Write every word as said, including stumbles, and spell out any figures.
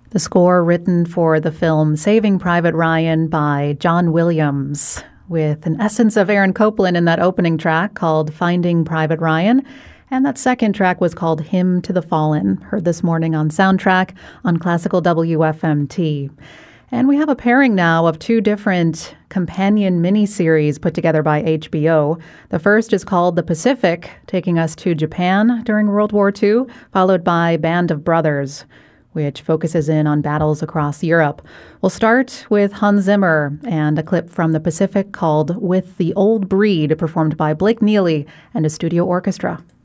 The score written for the film Saving Private Ryan by John Williams, with an essence of Aaron Copland in that opening track called Finding Private Ryan. And that second track was called Hymn to the Fallen, heard this morning on Soundtrack on Classical W F M T. And we have a pairing now of two different companion miniseries put together by H B O. The first is called The Pacific, taking us to Japan during World War Two, followed by Band of Brothers, which focuses in on battles across Europe. We'll start with Hans Zimmer and a clip from The Pacific called With the Old Breed, performed by Blake Neely and a studio orchestra.